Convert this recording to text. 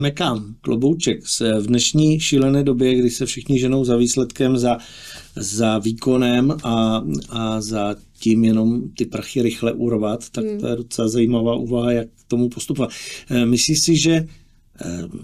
Mekám, klobouček. V dnešní šílené době, kdy se všichni ženou za výsledkem, za výkonem a za tím jenom ty prachy rychle urvat, tak to je docela zajímavá úvaha, jak k tomu postupovat. Myslíš si, že